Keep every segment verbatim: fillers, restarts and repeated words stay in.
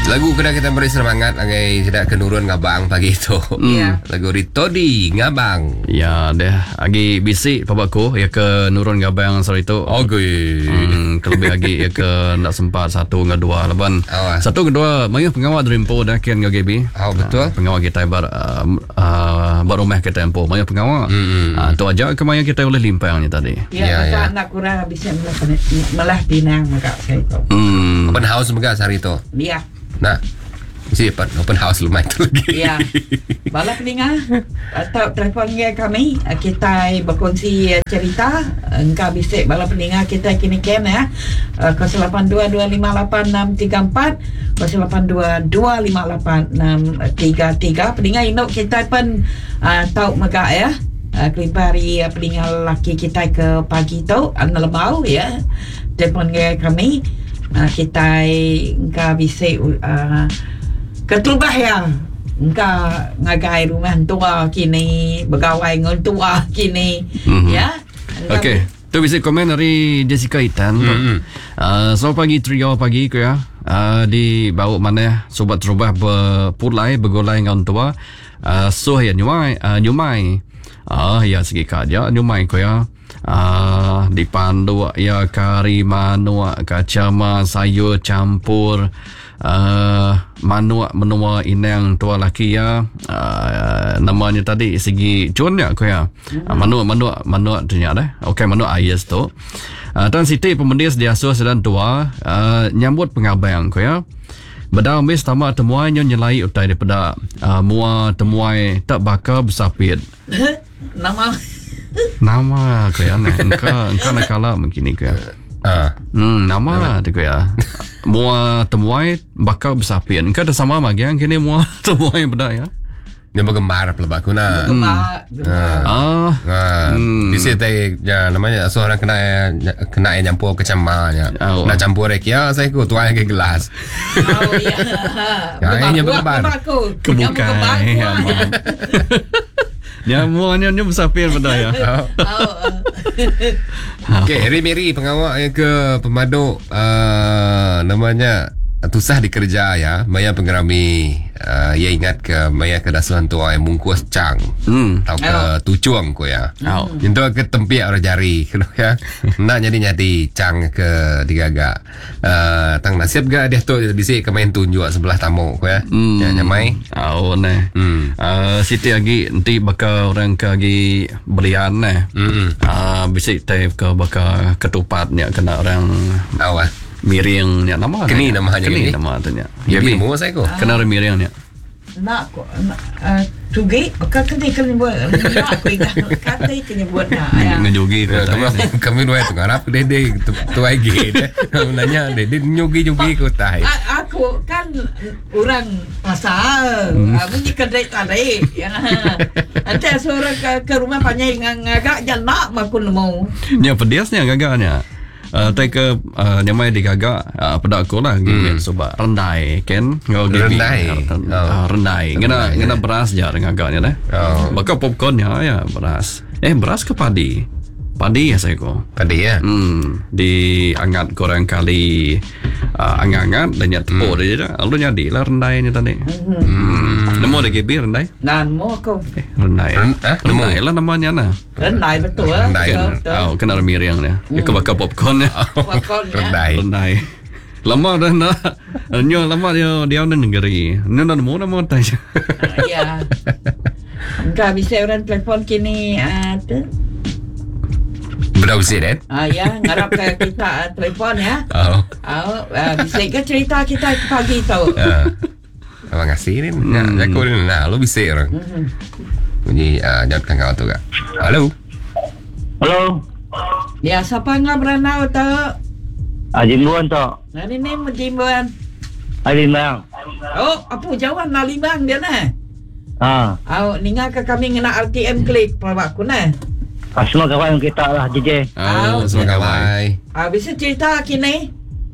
Lagu kena kita beri semangat lagi tidak kenurun ngabang pagi itu. Yeah. Lagu Ritodi ngabang. Ya, deh agi bisik papaku ya ke nurun ngabang sore itu. Okey. Hmm, kelebih lagi ya ke nak sempat satu ke dua leban. Awas. Satu ke dua maya pengawal Dreampo dah kian G B. Oh, betul. Uh, pengawal kita bar uh, uh, bar rumah kita tempo maya pengawal. Hmm. Ah, tu aja ke maya kita boleh limpang ni tadi. Ya, Ya, maka ya. anak kurang bisa melah melah pinang maka saya itu. Hmm. Open house juga hari itu. Ya. Nah. Mesti open house lumayan tu lagi. Ya. Bala peninga atau telefon kami kita berkongsi cerita engkau bisa bala peninga kita kini kem ya kos lapan dua dua lima lapan enam tiga empat kos lapan dua dua lima lapan enam tiga tiga peninga induk kita pun uh, tahu mega ya uh, kelipari uh, peninga laki kita ke pagi tu an lemau ya telefon kami uh, kita engkau bisa uh, ketubah ya engkau ngagai rumah tua kini begawai dengan tua kini Mhm. ya. Okey, tu bisa komen dari Jessica Itan. Mm-hmm. Uh, selamat pagi trio pagi ke ya. Uh, di bawah mana sobat terubah berpulai bergolai dengan tua. Uh, so ya nyumai uh, nyumai. Ah uh, ya segi kaja nyumai ko ya. Uh, dipandu ya kari manua kacama sayur campur uh, manua menua inang tua laki ya uh, namanya tadi segi cun ya ko ya uh, manua manua manua tu nya dah okey manua ayas tu uh, dan siti pemendis dia asuh sedang tua uh, nyambut pengabang ko ya bedau mis tamak temuai nyo nyelai utai daripada uh, mua temuai tak bakal bersapit Nama nama ko ya nah engkau engkau nak kalah mungkin ni ko ya. Ah. Hmm, nama tu ko ya. Mua temuai bakal bersapit. Engkau dah sama magi yang kini mua temuai benda ya. Dia bergemar pelabak aku nak. gemar gemar Ah, Ha, Hmm. Bisa tay ya namanya seorang kena kena nyampur ke camanya. Oh. Nak campur rek ya saya ku tuai ke gelas. oh ya Ya, ini bergemar. aku kebuka ya. Ya, mua nyo nyo bersapit benda ya. Oh. Okey, Rimiri pengawal yang ke pemaduk uh, namanya Tusah dikerja ya. Maya penggerami uh, ia ingat ke Maya ke dasuhan tua yang mungkus cang. Hmm. Atau ke Oh. tucuang ko ya. Oh. Itu ke tempiak orang jari kena ya. Nak jadi nyati cang ke digaga. Uh, tang nasib ga dia tu bisik ke main tunjuk sebelah tamu ko ya. Hmm. Ya nyamai. Oh, nah. Hmm. Uh, Siti lagi nanti bakal orang ke lagi belian nah. Hmm. Ah, bisik teh ke bakal ketupatnya kena orang Awas. miring nya nama. Keni nya. nama hanya Keni ni. nama tu nya. Ya bi Bi. mu saya ko. Kena orang miring nya. nak ko tugi bakal kena kena buat nak ko ingat kata kena buat nak ya Ngejogi tu. Ya, kami kami dua tu ngarap dede tu tu lagi deh. Nanya dede nyugi nyugi ko tai. A- aku kan orang pasar hmm. bunyi kedai tadi ya nanti seorang ke, ke rumah panjang ngagak jangan nak makun mau Nya pedasnya gagaknya. Uh, tai ke uh, nyamai di gagak uh, pada aku lah hmm. Sebab rendai kan ngau gibi Rendai. uh, Oh. rendai ngena Rendai, ngena ya. beras jar gagaknya dah. Oh. Maka popcornnya ya beras. Eh beras ke padi? Padi ya saya ko. Pada ya. Hmm, diangat korang kali uh, angat-angat dan nyat tepuk dia dah. Lalu jadi lah rendai ni tadi. Hmm. Nemu ada gibi rendai? dan mau aku Eh, rendai. Ren- eh, nemu. Rendai lah namanya nah. rendai betul Rendai. betul Oh, kena ada miring dia. Ya kebakar popcorn ya. Popcorn, ya. Rendai. Rendai. Lama dah nak. Nyo lama dia dia ada negeri. Nyo dah nemu nama tai. ya enggak bisa orang telefon kini ada Berapa usia deh? ah ya ngarap ke kita ah, telefon ya Oh. oh ah, bisa ke cerita kita pagi tu Ya. Terima kasih ni. Ya, aku ni nah, lu bisa orang. Bunyi uh, jawab kan kau tu gak. Halo. Hello, ya siapa ngap beranau tu Ajin Luan tu. hari ni menjimbuan Ajin Bang. oh apa jawab nalimang dia nah Ha, oh ninga ke kami ngena R T M klik pelabak aku nah ah, semua kawan kita lah J J. Oh, Semua semoga baik. kawan. ah bisa cerita kini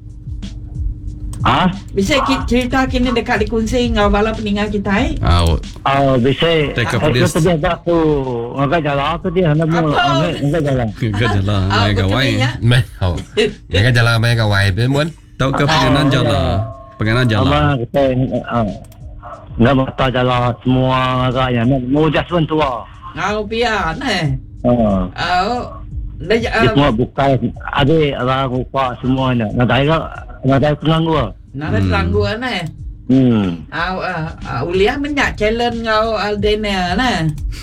Ha? bisa ki- cerita kini dekat dikunci ngau bala peninggal kita eh Oh, Oh, bisa. Take up Aku this. tu dia dah tu. Ngagai jalan tu dia hendak mu. Apa? Ngagai jalan. ke jalan ah mai betul gawai. ya Meh. Oh. Ya kan jalan banyak kawan, bemun. Tahu ke perjalanan jalan. pengenalan jalan. Abang kita ah. Nak mata jalan semua agaknya nak mau jasman tua. Au biar eh. Ha. Au dah Dia semua bukan ada orang rupa semuanya. Nak dah nak dah kenang gua. nak ada gangguan eh. Hmm. Au uh, uliah menyak challenge ngau Aldena nah.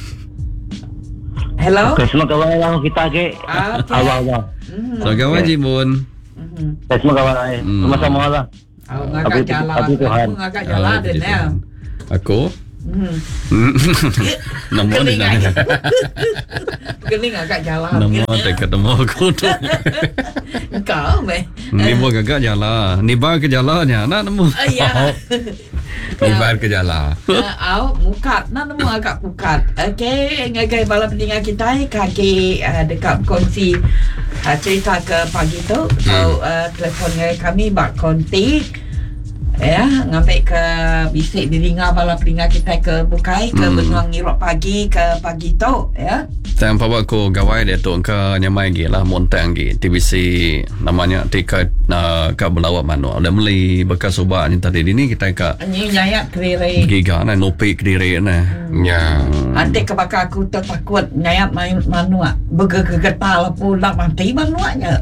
Hello. Okay, semua kawan orang kita ke. Okay. Awal-awal. Hmm. So kawan Jibun. Mhm. Eh, semua kawan lain. Hmm. Sama-sama lah. Au Tapi- ngagak jalan. tapi Tuhan. Aku ngagak jalan Ah, dia Jibun. nah. Aku Hmm. nombor di Kening sana. Kening agak jalan. Nombor tak ketemu aku tu. Kau meh. Ni buat gagak jalan. Ni bawa ke jalannya. Nak nemu. Ayah. Ibar ke jalan. Au mukat nak nemu agak pukat. Okey, ngagai bala pendengar kita kaki uh, dekat kongsi uh, cerita ke pagi tu. Au uh, telefon ngagai kami bak konti. Ya, ngambil ke bisik diringa bala pendengar kita ke bukai ke Hmm. bengang ngirok pagi ke pagi tu ya. Saya bawa ko gawai dia tu ke nyamai gi lah montang gi T V C namanya tiket na ka belawak manu. Ada meli bekas ubah ni tadi ni kita ka Ni nyayat kerere. giga na nopi kediri na. Ya. Nanti kebakar aku tu takut nyayat main manua. Bergegetar lah pula mati manuanya.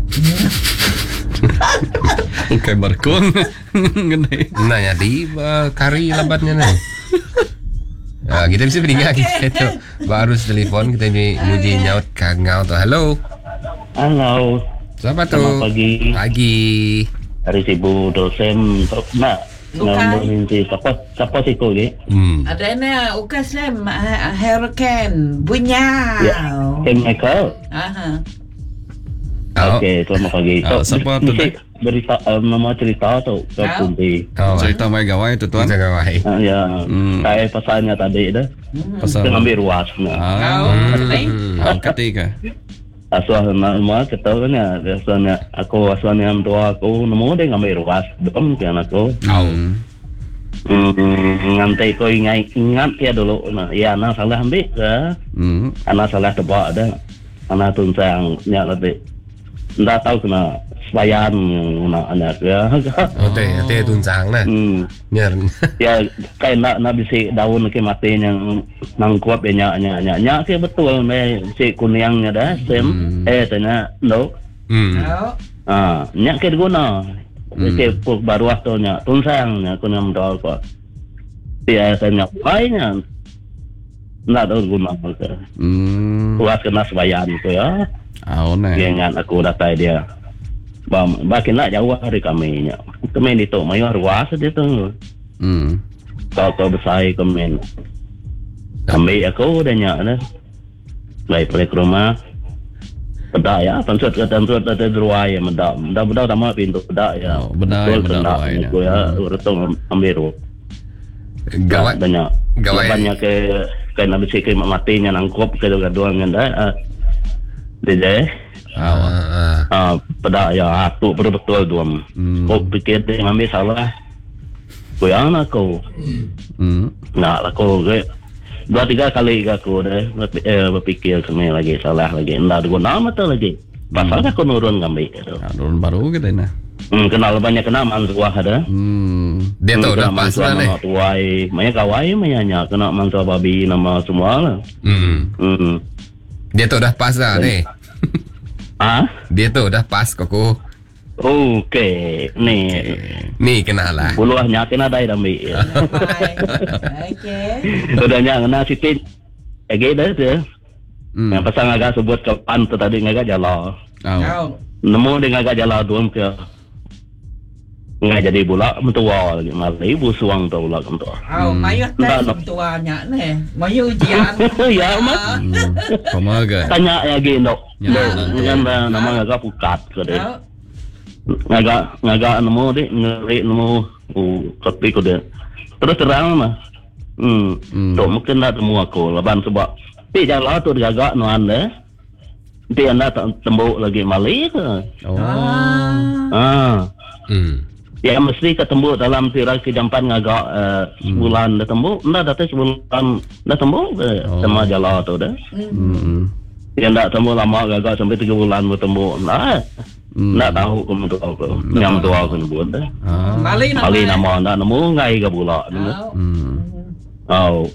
Kai barkong. Ngene. Nah jadi uh, kari lambatnya nih. Ah, kita bisa beringat kita tu baru telefon kita ni muji nyaut kangau tu. Hello. Halo. Siapa tu? Selamat pagi. Pagi. Dari Sibu dosen nak Bukan. nak merinci siapa siapa sih kau ni? Hmm. Ada ni ukas lem uh, hurricane bunyau. Ya. Ken Michael. Aha. Oh. Okey, selamat pagi. Ah, siapa tu, mesti berita uh, mama cerita tu ke Ah. Kunti. Oh. Cerita mai gawai tu tuan. Jangan wahai. Ah, ya. Hmm. Saya pasalnya tadi dah. Pasal Kita ambil ruas nak. Kau ah, ni. ah, ketika. Asal nama kita kan ya, biasanya aku asalnya tua aku nemu dia ngambil ruas. Dom kan aku. Hmm. Hmm, ngantai kau ingat ingat ya dulu. Nah, ya anak salah ambil ke? Hmm. Anak salah tebak dah. Anak tunsang nya lebih. Ndak tahu kena sebayan nak anak ya. Oh teh, teh tuncang nah. Hmm. Nyer. Ya kayak nak nak bisi daun ke mati yang nangkuap ya nyak nyak nyak nyak ke betul me si kuningnya dah sem Hmm. eh tanya no Hmm. Kau. ah nyak ke guna Hmm. ke puk baru waktu nyak tunsang nyak kunang dol ko dia tanya lainnya nak tahu guna ke Hmm. kuat kena sebayan tu ya Ah, nah. dia ingat aku datai dia bam bakin nak jauh hari kami nya kami di tu mayu ruas dia tu Hmm. kau kau besar komen ambil aku dah nyak dah baik balik ke rumah pedak ya pansut ke pansut ada dua ya medak medak medak sama pintu pedak ya Oh, bedak ya, bedak dua ya. aku ya urutong ambil ru Gawai. banyak Gawai. banyak ke ke nabi sikit matinya nangkop ke gaduan ngenda dia Ah, Ah. ah pedak ya aku betul-betul duam Hmm. kau pikir dia ambil salah kau yang aku Hmm. nak aku ke dua tiga kali aku dah berpi- eh, berfikir kami lagi salah lagi enggak ada guna mata lagi pasal aku nurun kami itu Ah, turun baru kita nah. hmm, kenal banyak kena mansuah ada Hmm. Dia tahu dah kena pas mansuah lah ni. nama tuai banyak kawai banyak kena mansuah babi nama semua lah Hmm. hmm. Dia tahu dah pas dah ni. ah Dia tahu dah pas koko. okey ni Ni kenal lah. puluhnya kena dai dambi Bye. Okey. udahnya kena sitin lagi dah tu Hmm. yang pasang agak sebut ke pan tu tadi agak jalan Ah. Kau. nemu dengan agak jalan duam ke nggak jadi pula mentua lagi malah ibu suang tu pula mentua Kau mayu Ndak, tes ndak. tuanya ni. Mayu ujian. ya mat Hmm. Pemaga. tanya lagi dok Ya, dok nanti. dengan nama agak pukat ke dia Kau. agak agak nemu deh ngeri nemu uh kopi ke dia terus terang mah hmm Hmm. tu mungkin tak temu aku laban sebab tapi jalan tu jaga no anda tapi anda tak tembuk lagi mali ke Oh. Ah. ah Hmm. ya mesti ketemu dalam kira kejampan ngagak uh, sebulan dah tembuk anda datang sebulan dah tembuk ke Oh. sama jalan tu dah Hmm. yang tak tembuk lama gagak sampai tiga bulan bertemu nah Nak tahu kamu tu apa. Nyam tu aku buat dah. Ah. Mali nama. Kali nama nak nemu ngai ke pula. Oh. Hmm. Oh.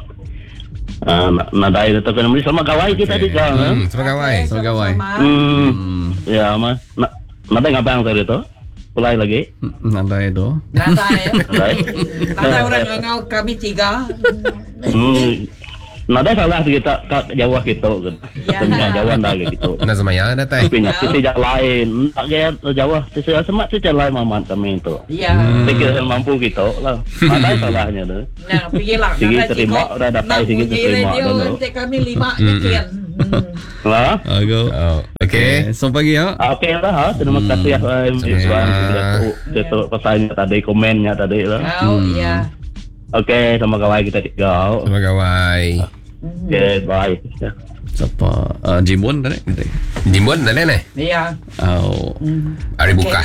Ah, nak nak dai tu kan mesti sama kawan kita Okay. juga. Hmm, sama kawan. Sama kawan. Hmm. Hmm. Ya, mah. Nak nak dai ngabang tadi tu. Pulai lagi. Nanda itu. Nada ya. Dai. Nada orang ngau kami tiga. Hmm. Nak dai salah kita kat Jawa kita kan. Ya. Tengah Jawa dah gitu. Nak semaya dah tai. Tapi nak kita jalan lain. Tak kaya Jawa. Saya semak kita lain mamat kami itu. Ya. Fikir mampu kita lah. Ada salahnya tu. Nah, pergilah. Sige, terima. Dah dapat sige, terima. Nanti kami lima sekian. Lah. Aku. Oh, okey. Selamat pagi ya. Okey lah ha. Terima kasih ya. Tuan kita pesannya tadi, komennya tadi lah. Oh, ya. Okey, sama kawan kita tiga. Sama kawan. Okey, bye. Siapa? Uh, Jimbun tadi. Jimbun dah ni. Ya. Oh. Hari buka.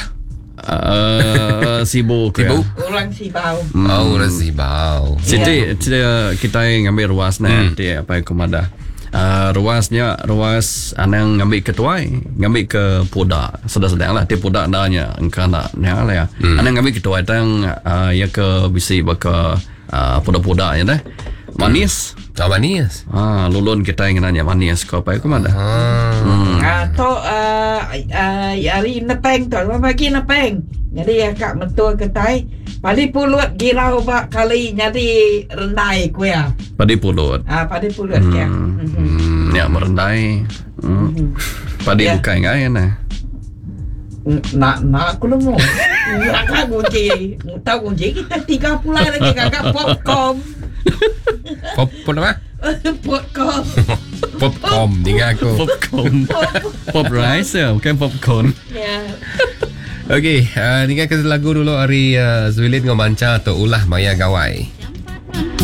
Uh, sibuk. Sibuk? Ya. Orang Sibau. Oh, nasi bau. Jadi kita kita ngambil ruas ni Hmm. di apa komanda. Uh, ruasnya ruas anang ngambil ketua ngambil ke Poda sedang-sedang lah di Poda nanya engkau nak lah ya Hmm. anang ngambil ketua tang uh, ya ke bisi baka uh, Poda-Poda ya dah manis Oh, manis. ah lulun kita ingin nanya manis kau apa komanda Ah. Ah, to ah ah hari nepeng tu, pagi nepeng. Jadi ya kak mentua ketai. Padi pulut girau bak kali nyadi rendai kue ah. padi pulut Ah, padi pulut ya. hmm. Mhm. hmm. ya merendai hmm. padi Ya. bukan ngai na Nak nak aku nemu. Nak kan kunci. Tahu kunci kita tiga puluh lagi kakak popcorn. Pop pop apa? Popcorn. Popcorn dengan aku. popcorn pop rice ya bukan popcorn Ya. Okey, uh, dengarkan lagu dulu hari uh, Zwilin dengan Manca atau ulah Maya Gawai.